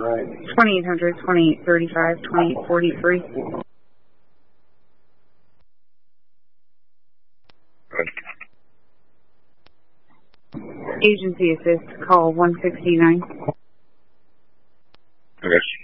2800, 2835, 2843. Agency assist, call 169. Okay.